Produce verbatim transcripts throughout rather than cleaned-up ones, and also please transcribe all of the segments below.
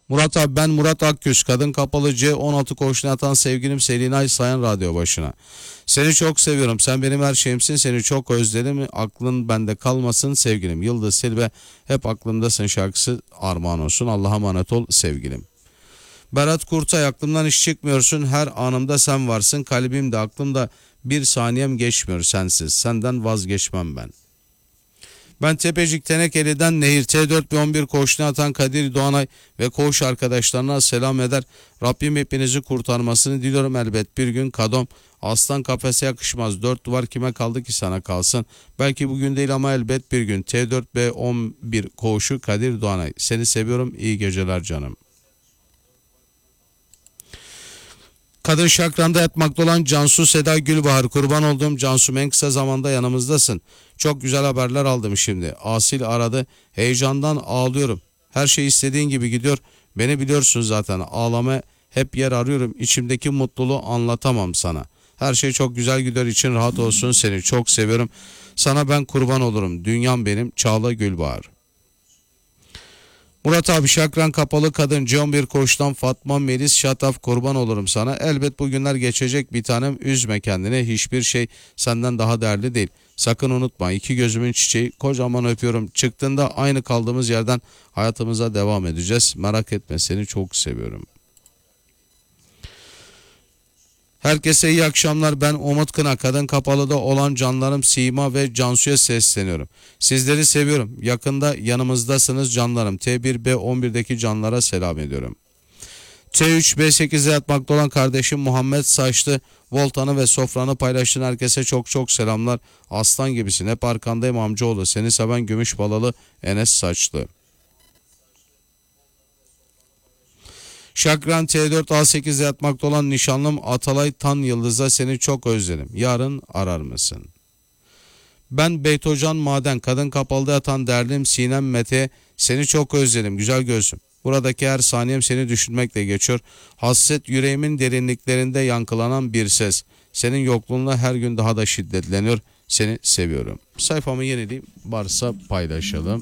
Murat abi, ben Murat Akgüz, kadın kapalı C on altı koğuşuna atan sevgilim Selinay Sayan radyo başına. Seni çok seviyorum, sen benim her şeyimsin, seni çok özledim, aklın bende kalmasın sevgilim. Yıldız Silbe hep aklımdasın şarkısı armağan olsun. Allah'a emanet ol sevgilim. Berat Kurtay, aklımdan hiç çıkmıyorsun, her anımda sen varsın, kalbimde aklımda bir saniyem geçmiyor sensiz, senden vazgeçmem ben. Ben Tepecik Tenekeli'den Nehir, T dört ve on bir koğuşuna atan Kadir Doğanay ve koğuş arkadaşlarına selam eder. Rabbim hepinizi kurtarmasını diliyorum. Elbet bir gün Kadom, aslan kafese yakışmaz, dört duvar kime kaldı ki sana kalsın. Belki bugün değil ama elbet bir gün. T dört ve on bir koğuşu Kadir Doğanay. Seni seviyorum, iyi geceler canım. Kadın Şakran'da yatmakta olan Cansu Seda Gülbahar, kurban olduğum Cansu, en kısa zamanda yanımızdasın. Çok güzel haberler aldım şimdi. Asil aradı, heyecandan ağlıyorum. Her şey istediğin gibi gidiyor. Beni biliyorsun zaten, ağlama hep yer arıyorum. İçimdeki mutluluğu anlatamam sana. Her şey çok güzel gidiyor, için rahat olsun, seni çok seviyorum. Sana ben kurban olurum, dünyam benim. Çağla Gülbahar. Murat abi, Şakran kapalı kadın C on bir koğuştan Fatma Melis Şataf, kurban olurum sana. Elbet bu günler geçecek bir tanem, üzme kendini, hiçbir şey senden daha değerli değil. Sakın unutma, iki gözümün çiçeği, kocaman öpüyorum. Çıktığında aynı kaldığımız yerden hayatımıza devam edeceğiz. Merak etme, seni çok seviyorum. Herkese iyi akşamlar. Ben Umut Kına, kadın kapalıda olan canlarım Sima ve Cansu'ya sesleniyorum. Sizleri seviyorum. Yakında yanımızdasınız canlarım. T bir B on birdeki canlara selam ediyorum. T üç B sekizde yatmakta olan kardeşim Muhammed Saçlı, voltanı ve sofranı paylaştığın herkese çok çok selamlar. Aslan gibisin, hep arkandayım amcaoğlu. Seni seven gümüş balalı Enes Saçlı. Şakran T dört A sekizde yatmakta olan nişanlım Atalay Tan Yıldız'a, seni çok özledim. Yarın arar mısın? Ben Beytocan Maden, kadın kapalıda yatan derdim Sinem Mete, seni çok özledim güzel gözüm. Buradaki her saniyem seni düşünmekle geçiyor. Hasret yüreğimin derinliklerinde yankılanan bir ses. Senin yokluğunla her gün daha da şiddetleniyor. Seni seviyorum. Sayfamı yenileyim, varsa paylaşalım.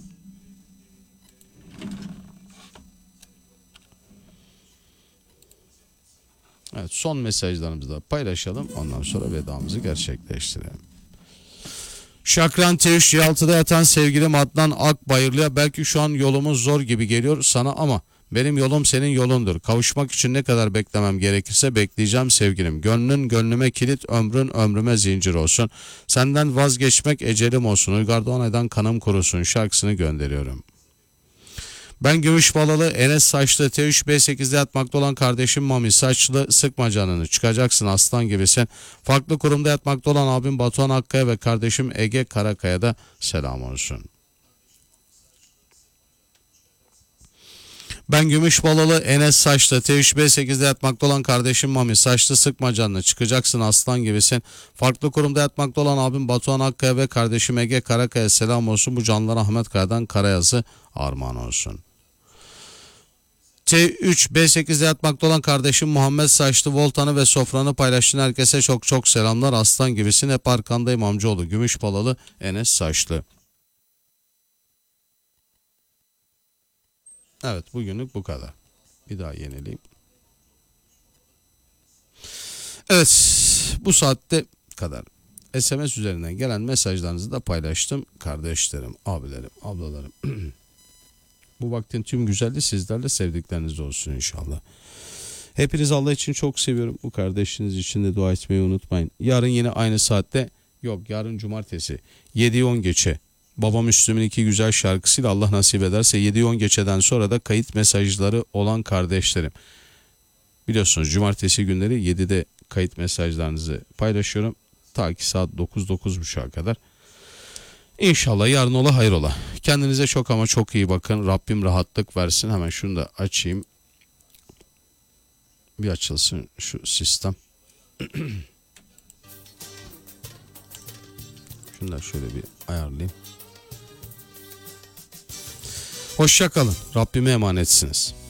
Evet, son mesajlarımızı da paylaşalım. Ondan sonra vedamızı gerçekleştirelim. Şakran T üç C altıda yatan sevgilim Adnan Akbayırlı'ya, belki şu an yolumuz zor gibi geliyor sana ama benim yolum senin yolundur. Kavuşmak için ne kadar beklemem gerekirse bekleyeceğim sevgilim. Gönlün gönlüme kilit, ömrün ömrüme zincir olsun. Senden vazgeçmek ecelim olsun. Uygar Doğanay'dan kanım kurusun şarkısını gönderiyorum. Ben Gümüşbalalı Enes Saçlı, T üç B sekizde yatmakta olan kardeşim Mami Saçlı, sıkma canını, çıkacaksın aslan gibisin. Farklı kurumda yatmakta olan abim Batuhan Akkaya ve kardeşim Ege Karakaya'da selam olsun. Ben Gümüşbalalı Enes Saçlı, T üç B sekizde yatmakta olan kardeşim Mami Saçlı, sıkma canını, çıkacaksın aslan gibisin. Farklı kurumda yatmakta olan abim Batuhan Akkaya ve kardeşim Ege Karakaya selam olsun. Bu canlar Ahmet Kaya'dan Karayazı armağan olsun. T üç B sekizde yatmakta olan kardeşim Muhammed Saçlı, voltanı ve sofranı paylaştığın herkese çok çok selamlar. Aslan gibisin, hep arkandayım amcaoğlu. Gümüşbalalı Enes Saçlı. Evet, bugünlük bu kadar. Bir daha yenileyim. Evet, bu saatte kadar S M S üzerinden gelen mesajlarınızı da paylaştım. Kardeşlerim, abilerim, ablalarım. Bu vaktin tüm güzelliği sizlerle, sevdiklerinizle olsun inşallah. Hepiniz Allah için çok seviyorum. Bu kardeşiniz için de dua etmeyi unutmayın. Yarın yine aynı saatte, yok yarın cumartesi yedi on geçe Baba Müslüm'ün iki güzel şarkısıyla, Allah nasip ederse yedi on geçeden sonra da kayıt mesajları olan kardeşlerim. Biliyorsunuz cumartesi günleri yedide kayıt mesajlarınızı paylaşıyorum. Ta ki saat dokuz dokuz buçuğa kadar. İnşallah yarın ola hayır ola. Kendinize çok ama çok iyi bakın. Rabbim rahatlık versin. Hemen şunu da açayım. Bir açılsın şu sistem. Şunu da şöyle bir ayarlayayım. Hoşça kalın. Rabbime emanetsiniz.